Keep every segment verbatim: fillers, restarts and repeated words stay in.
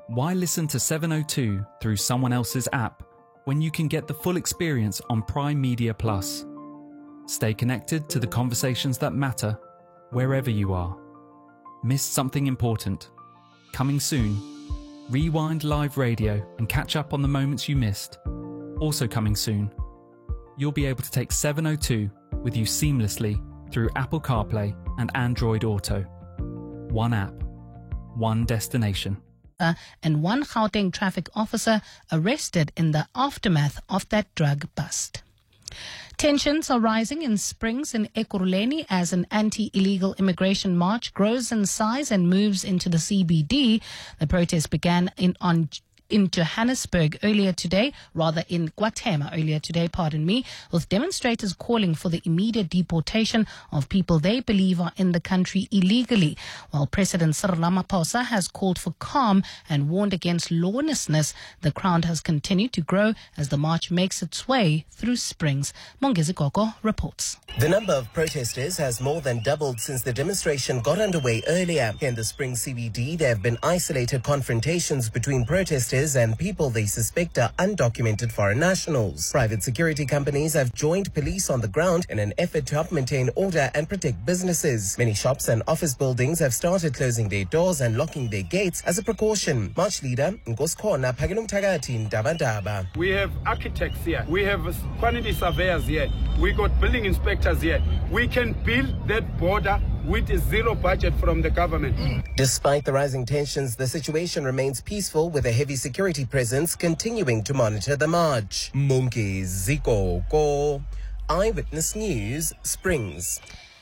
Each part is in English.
Why listen to seven oh two through someone else's app when you can get the full experience on Prime Media Plus? Stay connected to the conversations that matter wherever you are. Missed something important? Coming soon. Rewind live radio and catch up on the moments you missed. Also coming soon. You'll be able to take seven oh two with you seamlessly through Apple CarPlay and Android Auto. One app, one destination. Uh, and one Gauteng traffic officer arrested in the aftermath of that drug bust. Tensions are rising in Springs in Ekurhuleni as an anti-illegal immigration march grows in size and moves into the C B D. The protest began in on in Johannesburg earlier today, rather in Guatemala earlier today, pardon me, with demonstrators calling for the immediate deportation of people they believe are in the country illegally. While President Cyril Ramaphosa has called for calm and warned against lawlessness, the crowd has continued to grow as the march makes its way through Springs. Mongezi Koko reports. The number of protesters has more than doubled since the demonstration got underway earlier. In the Springs C B D, there have been isolated confrontations between protesters and people they suspect are undocumented foreign nationals. Private security companies have joined police on the ground in an effort to help maintain order and protect businesses. Many shops and office buildings have started closing their doors and locking their gates as a precaution. March leader Nkosikhona Phakile Mthakathi, Ndaba Ndaba. We have architects here. We have quantity surveyors here. We got building inspectors here. We can build that border with a zero budget from the government. Despite the rising tensions, the situation remains peaceful with a heavy security presence continuing to monitor the march. Mongezi Koko, Eyewitness News, Springs.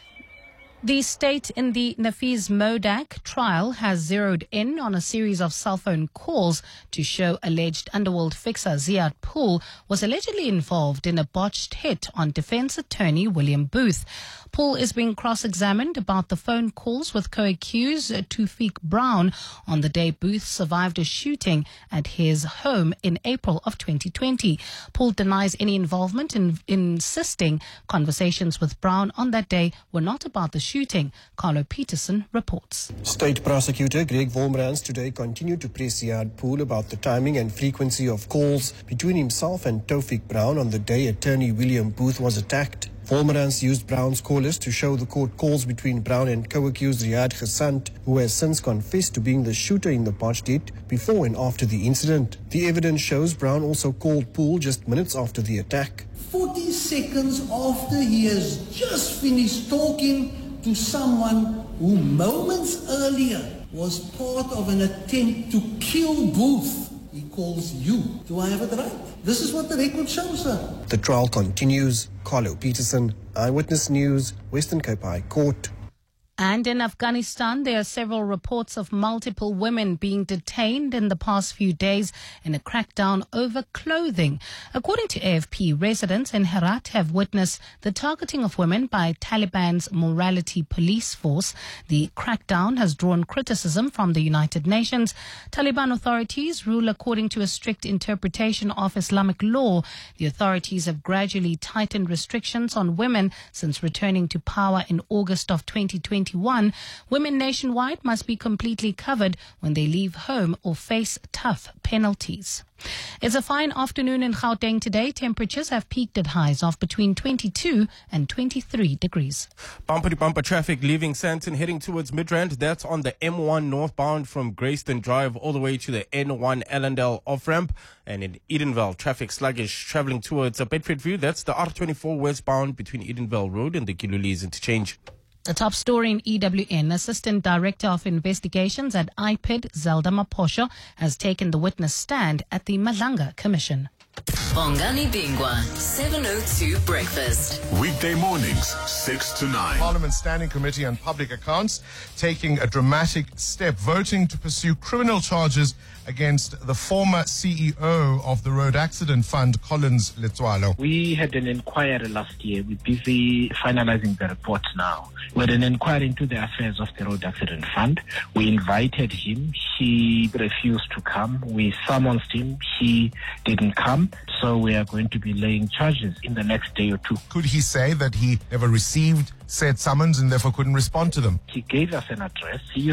The state in the Nafiz Modak trial has zeroed in on a series of cell phone calls to show alleged underworld fixer Ziad Pool was allegedly involved in a botched hit on defense attorney William Booth. Pool is being cross-examined about the phone calls with co-accused Tufik Brown on the day Booth survived a shooting at his home in April of twenty twenty. Pool denies any involvement in insisting conversations with Brown on that day were not about the shooting. Carlo Peterson reports. State Prosecutor Greg Wolmarans today continued to press Ziad Pool about the timing and frequency of calls between himself and Tufik Brown on the day attorney William Booth was attacked. Wolmarans used Brown's callers to show the court calls between Brown and co-accused Riyad Ghasant, who has since confessed to being the shooter in the botched hit before and after the incident. The evidence shows Brown also called Pool just minutes after the attack. forty seconds after he has just finished talking to someone who moments earlier was part of an attempt to kill Booth, he calls you. Do I have it right? This is what the record shows, sir. The trial continues. Carlo Peterson, Eyewitness News, Western Cape High Court. And in Afghanistan, there are several reports of multiple women being detained in the past few days in a crackdown over clothing. According to A F P, residents in Herat have witnessed the targeting of women by Taliban's morality police force. The crackdown has drawn criticism from the United Nations. Taliban authorities rule according to a strict interpretation of Islamic law. The authorities have gradually tightened restrictions on women since returning to power in August of twenty twenty. Women nationwide must be completely covered when they leave home or face tough penalties. It's a fine afternoon in Gauteng today. Temperatures have peaked at highs of between twenty-two and twenty-three degrees. Bumper to bumper traffic leaving Sandton heading towards Midrand. That's on the M one northbound from Grayston Drive all the way to the N one Ellendale off-ramp. And in Edenvale, traffic sluggish traveling towards uh, Bedford View. That's the R twenty-four westbound between Edenvale Road and the Gilulis interchange. The top story in E W N, Assistant Director of Investigations at I P I D, Zelda Maposho, has taken the witness stand at the Malanga Commission. Bongani Bingwa, seven oh two Breakfast. Weekday mornings, six to nine. Parliament Standing Committee on Public Accounts taking a dramatic step, voting to pursue criminal charges against the former C E O of the Road Accident Fund, Collins Letswalo. We had an inquiry last year. We're busy finalizing the report now. We had an inquiry into the affairs of the Road Accident Fund. We invited him. He refused to come. We summoned him. He didn't come. So we are going to be laying charges in the next day or two. Could he say that he never received said summons and therefore couldn't respond to them? He gave us an address. He